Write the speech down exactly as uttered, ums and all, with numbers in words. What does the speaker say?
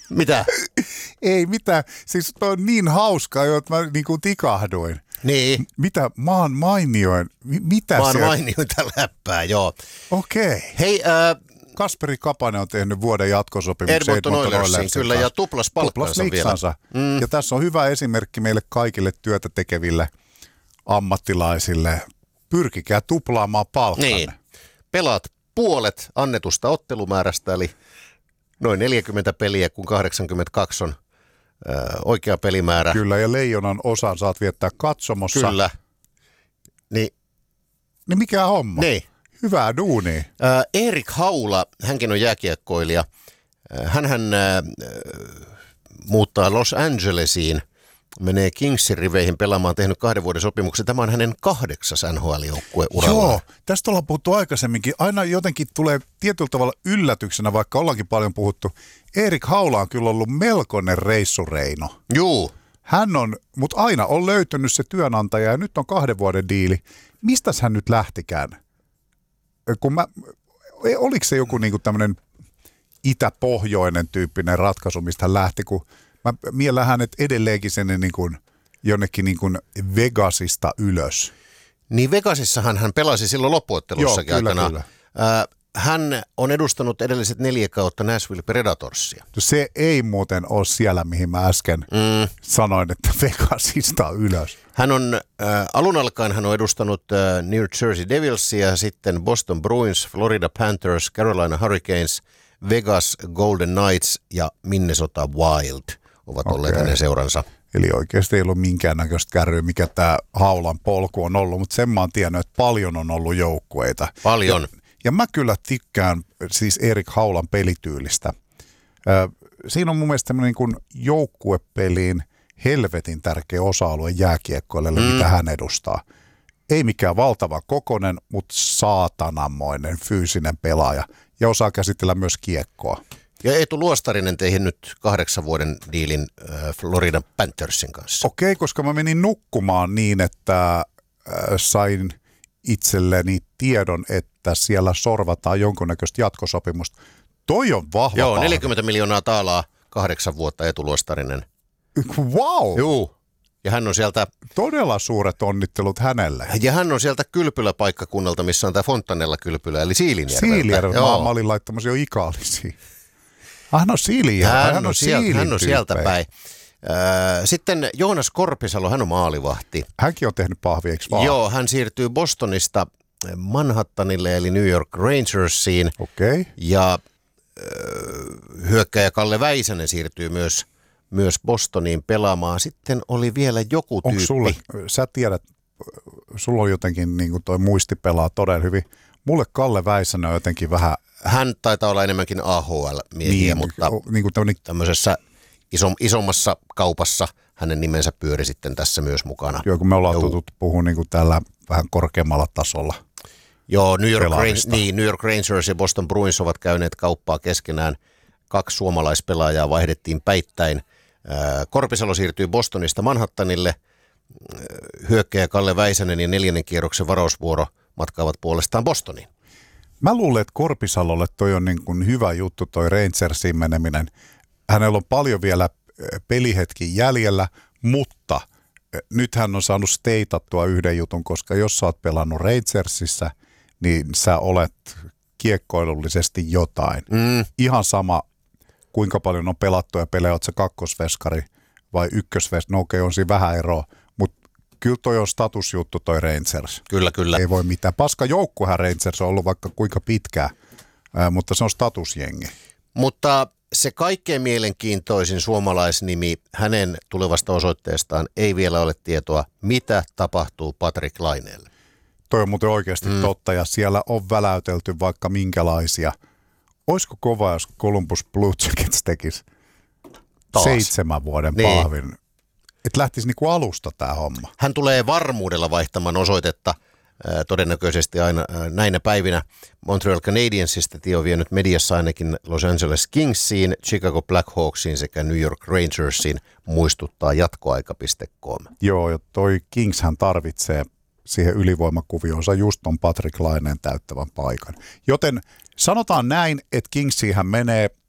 Mitä? Ei mitään. Siis toi on niin hauskaa, että mä niinku tikahduin. Niin. Mitä? Maan mainioin? M- mitä Maan siellä? mainiointa läppää, joo. Okei. Okay. Hei, äh, Kasperi Kapanen on tehnyt vuoden jatkosopimuksen Edmonton Oilersin, kyllä, ja tuplas palkkansa vielä. Mm. Ja tässä on hyvä esimerkki meille kaikille työtä tekeville ammattilaisille. Pyrkikää tuplaamaan palkkanne. Niin. Pelaat puolet annetusta ottelumäärästä, eli noin neljäkymmentä peliä, kun kahdeksankymmentäkaksi on ö, oikea pelimäärä. Kyllä, ja leijonan osan saat viettää katsomossa. Kyllä. Niin, niin mikä homma? Niin. Hyvää duunia. Ä, Erik Haula, hänkin on jääkiekkoilija. Hänhän ä, muuttaa Los Angelesiin, menee Kingsin riveihin pelaamaan, tehnyt kahden vuoden sopimuksen. Tämä on hänen kahdeksas N H L-joukkue uralla. Joo, tästä ollaan puhuttu aikaisemminkin. Aina jotenkin tulee tietyllä tavalla yllätyksenä, vaikka ollaankin paljon puhuttu. Erik Haula on kyllä ollut melkoinen reissureino. Juu. Hän on, mutta aina on löytynyt se työnantaja ja nyt on kahden vuoden diili. Mistäs hän nyt lähtikään? Kun mä, oliko se joku niinku tämmöinen itä-pohjoinen tyyppinen ratkaisu, mistä hän lähti, kun mä miellän hänet edelleenkin sen niin kuin jonnekin niin kuin Vegasista ylös. Niin Vegasissahan hän pelasi silloin loppuottelussakin Joo, kyllä, aikana. kyllä. Äh, hän on edustanut edelliset neljä kautta Nashville Predatorsia. Se ei muuten ole siellä, mihin mä äsken mm. sanoin, että Vegasista ylös. Hän on, äh, alun alkaen hän on edustanut äh, New Jersey Devilsia, sitten Boston Bruins, Florida Panthers, Carolina Hurricanes, Vegas Golden Knights ja Minnesota Wild ovat okay. olleet hänen seuransa. Eli oikeasti ei ollut minkäännäköistä kärryä, mikä tämä Haulan polku on ollut, mutta sen mä oon tiennyt, että paljon on ollut joukkueita. Paljon. Ja, ja mä kyllä tykkään siis Erik Haulan pelityylistä. Ö, siinä on mun mielestä tämmöinen niin kuin joukkuepeliin helvetin tärkeä osa-alue jääkiekkoille, mm. mitä hän edustaa. Ei mikään valtava kokonen, mutta saatananmoinen fyysinen pelaaja ja osaa käsitellä myös kiekkoa. Ja Eetu Luostarinen teihin nyt kahdeksan vuoden diilin äh, Florida Panthersin kanssa. Okei, koska mä menin nukkumaan niin, että äh, sain itselleni tiedon, että siellä sorvataan jonkunnäköistä jatkosopimusta. Toi on vahva. Joo, pahvi. neljäkymmentä miljoonaa taalaa, kahdeksan vuotta Eetu Luostarinen. Wow! Juu. Ja hän on sieltä... Todella suuret onnittelut hänelle. Ja hän on sieltä Kylpylä-paikkakunnalta, missä on tämä Fontanella-kylpylä, eli Siilinjärveltä. Siilinjärveltä. Mä, mä olin laittamassa jo ikaalisiin. Hän on Siilinjärveltä. Hän, hän on, sieltä, hän on sieltä päin. Sitten Joonas Korpisalo, hän on maalivahti. Hänkin on tehnyt pahvi, eikö vaan? Joo, hän siirtyy Bostonista Manhattanille, eli New York Rangersiin. Okei. Okay. Ja äh, hyökkäjä Kalle Väisänen siirtyy myös... myös Bostoniin pelaamaan. Sitten oli vielä joku Onko tyyppi. Sulle, sä tiedät, sulla on jotenkin niin kuin toi muisti pelaa todella hyvin. Mulle Kalle Väisänen on jotenkin vähän... Hän taitaa olla enemmänkin A H L-miehiä, niin, mutta niin kuin tämmönen... tämmöisessä isom, isommassa kaupassa hänen nimensä pyöri sitten tässä myös mukana. Joo, kun me ollaan tutut puhua niin kuin tällä vähän korkeammalla tasolla. Joo, New York, Rangers, niin, New York Rangers ja Boston Bruins ovat käyneet kauppaa keskenään. Kaksi suomalaispelaajaa vaihdettiin päittäin. Korpisalo siirtyy Bostonista Manhattanille. Hyökkäjä Kalle Väisänen ja neljännen kierroksen varausvuoro matkaavat puolestaan Bostoniin. Mä luulen, että Korpisalolle toi on niin kuin hyvä juttu toi Rangersiin meneminen. Hänellä on paljon vielä pelihetki jäljellä, mutta nyt hän on saanut steitattua yhden jutun, koska jos sä oot pelannut Rangersissa, niin sä olet kiekkoilullisesti jotain. Mm. Ihan sama, kuinka paljon on pelattuja pelejä, oot sä kakkosveskari vai ykkösveskari, no okei, on siinä vähän eroa, mutta kyllä toi on statusjuttu toi Rangers. Kyllä, kyllä. Ei voi mitään. Paska joukkuehan Rangers on ollut vaikka kuinka pitkään, ää, mutta se on statusjengi. Mutta se kaikkein mielenkiintoisin suomalaisnimi hänen tulevasta osoitteestaan ei vielä ole tietoa, mitä tapahtuu Patrik Laineelle. Toi on muuten oikeasti mm. totta ja siellä on väläytelty vaikka minkälaisia. Olisiko kova, jos Columbus Blue Jackets tekisi Taas. seitsemän vuoden niin. pahvin? Että lähtisi niinku alusta tämä homma. Hän tulee varmuudella vaihtamaan osoitetta äh, todennäköisesti aina äh, näinä päivinä. Montreal Canadiensista Tio on vienyt mediassa ainakin Los Angeles Kingsiin, Chicago Blackhawksiin sekä New York Rangersiin, muistuttaa jatkoaika piste com. Joo, ja toi Kings hän tarvitsee siihen ylivoimakuvioonsa just on Patrik Laineen täyttävän paikan. Joten sanotaan näin, että Kingsiin hän menee